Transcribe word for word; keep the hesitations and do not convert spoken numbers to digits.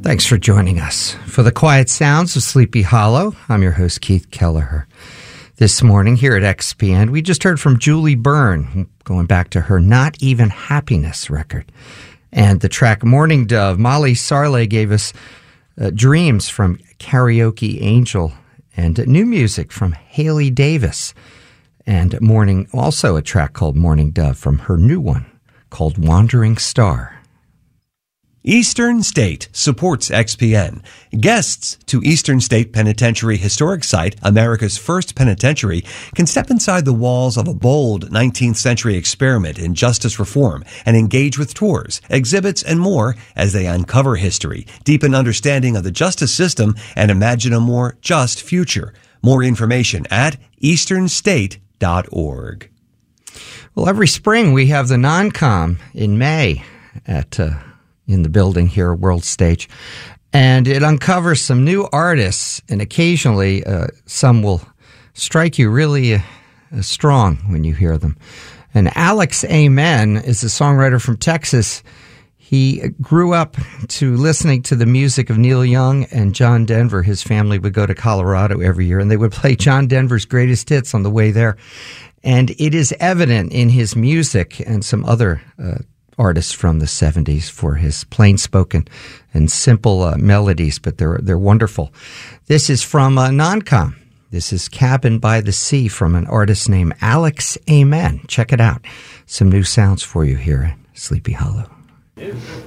Thanks for joining us for the quiet sounds of Sleepy Hollow. I'm your host, Keith Kelleher. This morning here at X P N, we just heard from Julie Byrne, going back to her Not Even Happiness record. And the track Morning Dove, Molly Sarley gave us uh, Dreams from Karaoke Angel, and new music from Haley Davis. And morning, also a track called Morning Dove from her new one called Wandering Star. Eastern State supports X P N. Guests to Eastern State Penitentiary Historic Site, America's first penitentiary, can step inside the walls of a bold nineteenth century experiment in justice reform and engage with tours, exhibits, and more as they uncover history, deepen understanding of the justice system, and imagine a more just future. More information at eastern state dot org. Well, every spring we have the non-com in May at uh, in the building here, World Stage, and it uncovers some new artists, and occasionally uh, some will strike you really uh, strong when you hear them. And Alex Amen is a songwriter from Texas. He grew up to listening to the music of Neil Young and John Denver. His family would go to Colorado every year, and they would play John Denver's greatest hits on the way there. And it is evident in his music and some other uh, artists from the seventies for his plain-spoken and simple uh, melodies, but they're they're wonderful. This is from uh, Non-Com. This is Cabin by the Sea from an artist named Alex Amen. Check it out. Some new sounds for you here at Sleepy Hollow.